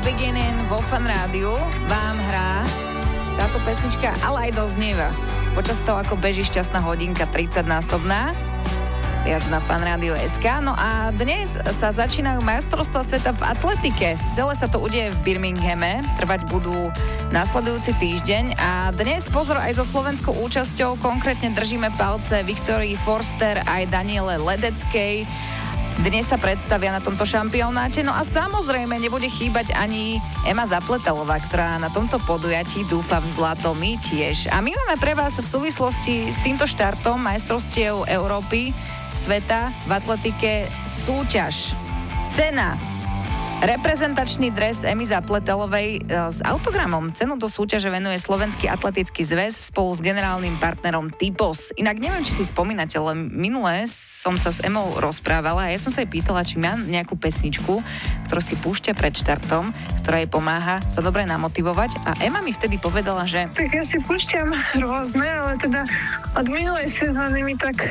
Beginning vo Fan Rádiu vám hrá táto pesnička, ale aj doznieva. Počas toho, ako beží šťastná hodinka 30-násobná, viac na fanradio.sk. No a dnes sa začínajú majstrovstvá sveta v atletike. Celé sa to udeje v Birminghame, trvať budú nasledujúci týždeň a dnes pozor aj so slovenskou účasťou, konkrétne držíme palce Viktórii Forster aj Daniele Ledeckej. Dnes sa predstavia na tomto šampionáte, no a samozrejme nebude chýbať ani Ema Zapletalová, ktorá na tomto podujatí dúfa v zlato, my tiež. A my máme pre vás v súvislosti s týmto štartom majstrovstiev Európy sveta v atletike súťaž. Cena. Reprezentačný dres Emy Zapletelovej s autogramom. Cenu do súťaže venuje Slovenský atletický zväz spolu s generálnym partnerom Typos. Inak neviem, či si spomínate, ale minule som sa s Emou rozprávala a ja som sa jej pýtala, či má nejakú pesničku, ktorú si púšťa pred štartom, ktorá jej pomáha sa dobre namotivovať a Ema mi vtedy povedala, že... Tak ja si púšťam rôzne, ale teda od minulej sezóny mi tak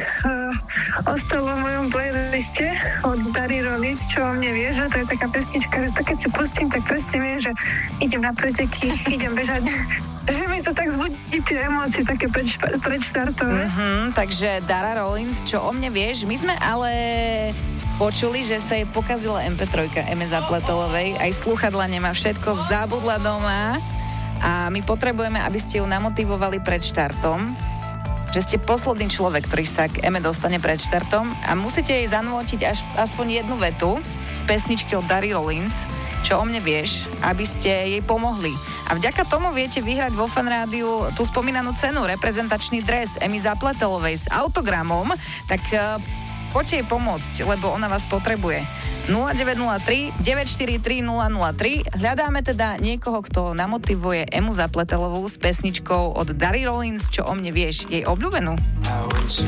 ostalo v mojom playliste od Dary Rolis, čo o mne vie, že to je taká pesnička, že to keď si pustím, tak presne viem, že idem na preteky, idem bežať, že mi to tak zbudí tie emócie také predštartové. Takže Dara Rollins, čo o mne vieš, my sme ale počuli, že sa jej pokazila MP3 Eme Zapletelovej, aj slúchadla nemá, všetko zabudla doma a my potrebujeme, aby ste ju namotivovali pred štartom, že ste posledný človek, ktorý sa k Eme dostane pred štartom a musíte jej zanútiť aspoň jednu vetu z pesničky od Dary Rollins, čo o mne vieš, aby ste jej pomohli. A vďaka tomu viete vyhrať vo Fan Rádiu tú spomínanú cenu, reprezentačný dres Emy Zapletelovej s autogramom, tak poďte jej pomôcť, lebo ona vás potrebuje. 0903 943 003. Hľadáme teda niekoho, kto namotivuje Emu Zapletelovú s pesničkou od Dary Rollins, čo o mne vieš, jej obľúbenú.